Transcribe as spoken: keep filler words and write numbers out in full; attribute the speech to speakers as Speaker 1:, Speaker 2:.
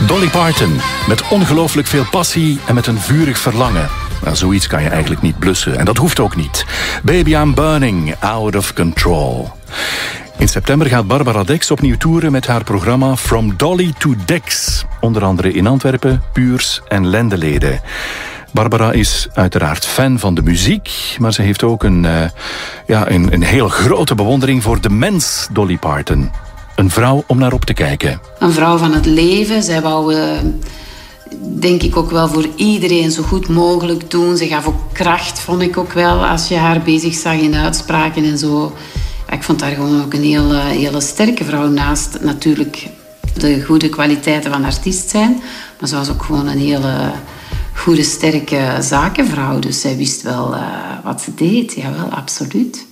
Speaker 1: Dolly Parton, met ongelooflijk veel passie en met een vurig verlangen. Nou, zoiets kan je eigenlijk niet blussen en dat hoeft ook niet. Baby, I'm burning, out of control. In september gaat Barbara Dex opnieuw toeren met haar programma From Dolly to Dex. Onder andere in Antwerpen, Puurs en Lendeleden. Barbara is uiteraard fan van de muziek, maar ze heeft ook een, uh, ja, een, een heel grote bewondering voor de mens Dolly Parton. Een vrouw om naar op te kijken.
Speaker 2: Een vrouw van het leven. Zij wou, uh, denk ik, ook wel voor iedereen zo goed mogelijk doen. Ze gaf ook kracht, vond ik ook wel, als je haar bezig zag in uitspraken en zo. Ik vond haar gewoon ook een heel, hele sterke vrouw, naast natuurlijk de goede kwaliteiten van artiest zijn. Maar ze was ook gewoon een hele goede, sterke zakenvrouw. Dus zij wist wel uh, wat ze deed. Jawel, absoluut.